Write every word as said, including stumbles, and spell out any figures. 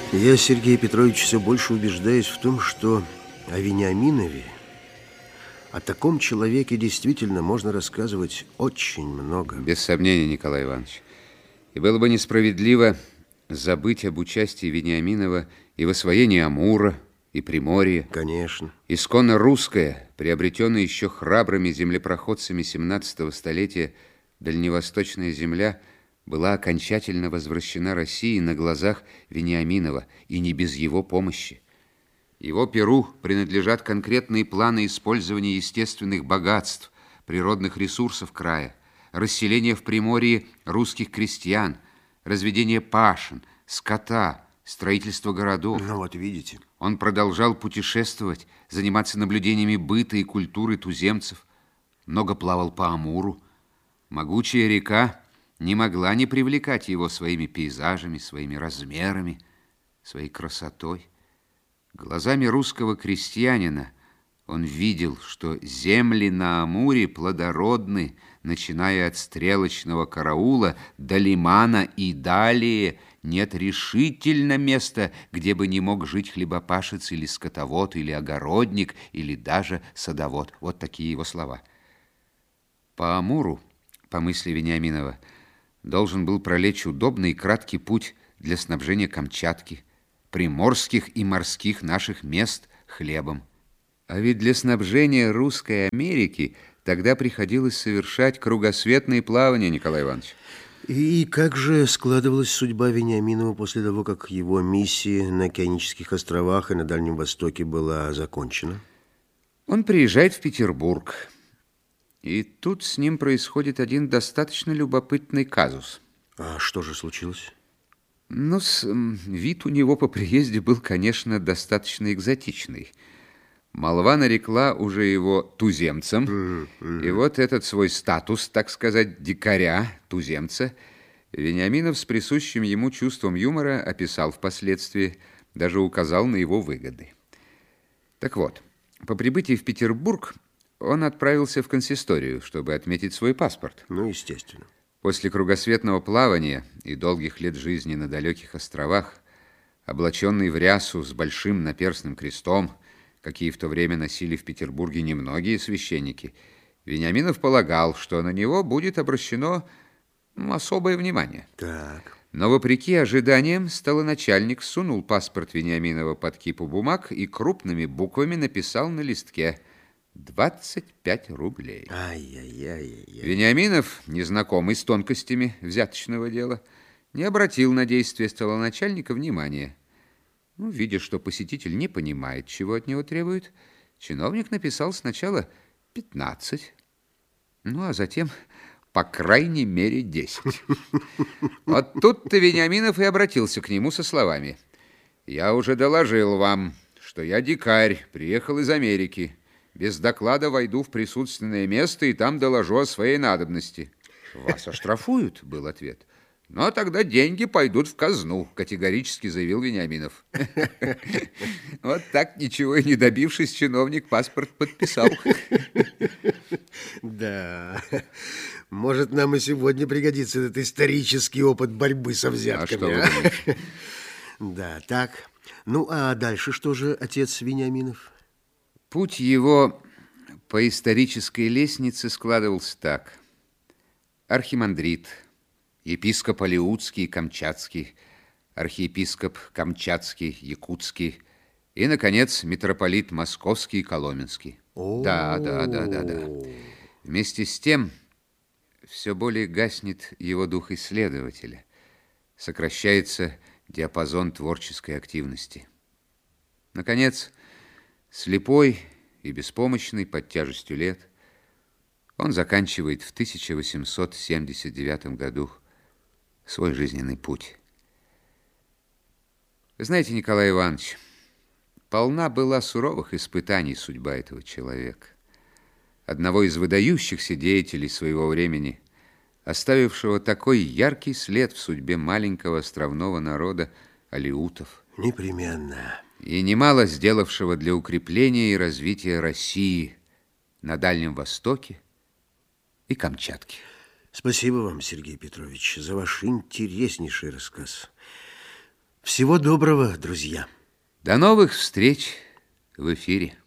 Я, Сергей Петрович, все больше убеждаюсь в том, что о Вениаминове, о таком человеке действительно можно рассказывать очень много. Без сомнения, Николай Иванович. И было бы несправедливо забыть об участии Вениаминова и в освоении Амура, и Приморья. Конечно. Исконно русская, приобретенная еще храбрыми землепроходцами семнадцатого столетия, дальневосточная земля была окончательно возвращена России на глазах Вениаминова, и не без его помощи. Его перу принадлежат конкретные планы использования естественных богатств, природных ресурсов края, расселение в Приморье русских крестьян, разведение пашен, скота, строительство городов. Ну вот видите. Он продолжал путешествовать, заниматься наблюдениями быта и культуры туземцев, много плавал по Амуру. Могучая река не могла не привлекать его своими пейзажами, своими размерами, своей красотой. Глазами русского крестьянина он видел, что земли на Амуре плодородны, начиная от стрелочного караула до лимана, и далее нет решительно места, где бы не мог жить хлебопашец или скотовод, или огородник, или даже садовод. Вот такие его слова. По Амуру, по мысли Вениаминова, должен был пролечь удобный и краткий путь для снабжения Камчатки, приморских и морских наших мест хлебом. А ведь для снабжения Русской Америки тогда приходилось совершать кругосветные плавания, Николай Иванович. И как же складывалась судьба Вениаминова после того, как его миссия на Океанических островах и на Дальнем Востоке была закончена? Он приезжает в Петербург, и тут с ним происходит один достаточно любопытный казус. А что же случилось? Ну, с, вид у него по приезде был, конечно, достаточно экзотичный. Молва нарекла уже его туземцем, mm-hmm. и вот этот свой статус, так сказать, дикаря, туземца, Вениаминов с присущим ему чувством юмора описал впоследствии, даже указал на его выгоды. Так вот, по прибытии в Петербург он отправился в консисторию, чтобы отметить свой паспорт. Ну, естественно. После кругосветного плавания и долгих лет жизни на далеких островах, облаченный в рясу с большим наперстным крестом, какие в то время носили в Петербурге немногие священники, Вениаминов полагал, что на него будет обращено ну, особое внимание. Так. Но, вопреки ожиданиям, столоначальник сунул паспорт Вениаминова под кипу бумаг и крупными буквами написал на листке двадцать пять рублей. Ай-яй-яй-яй. Вениаминов, незнакомый с тонкостями взяточного дела, не обратил на действия столоначальника внимания. Ну, видя, что посетитель не понимает, чего от него требуют, чиновник написал сначала пятнадцать, ну, а затем, по крайней мере, десять. Вот тут-то Вениаминов и обратился к нему со словами: «Я уже доложил вам, что я дикарь, приехал из Америки. Без доклада войду в присутственное место и там доложу о своей надобности». «Вас оштрафуют», — был ответ. «Но тогда деньги пойдут в казну», — категорически заявил Вениаминов. Вот так, ничего и не добившись, чиновник паспорт подписал. Да, может, нам и сегодня пригодится этот исторический опыт борьбы со взятками. А что вы думаете? Да, так. Ну, а дальше что же, отец Вениаминов? Путь его по исторической лестнице складывался так. Архимандрит, епископ Алеутский и Камчатский, архиепископ Камчатский, Якутский и, наконец, митрополит Московский и Коломенский. Да, да, да, да, да. Вместе с тем все более гаснет его дух исследователя, сокращается диапазон творческой активности. Наконец, слепой и беспомощный под тяжестью лет, он заканчивает в тысяча восемьсот семьдесят девятом году свой жизненный путь. Вы знаете, Николай Иванович, полна была суровых испытаний судьба этого человека, одного из выдающихся деятелей своего времени, оставившего такой яркий след в судьбе маленького островного народа алеутов. Непременно. И немало сделавшего для укрепления и развития России на Дальнем Востоке и Камчатке. Спасибо вам, Сергей Петрович, за ваш интереснейший рассказ. Всего доброго, друзья. До новых встреч в эфире.